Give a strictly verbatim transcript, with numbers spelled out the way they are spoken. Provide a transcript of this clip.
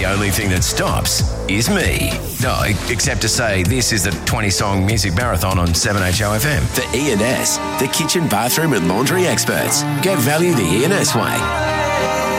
the only thing that stops is me. No, except to say this is the twenty-song music marathon on seven H O F M. The E and S, the kitchen, bathroom and laundry experts. Get value the E and S way.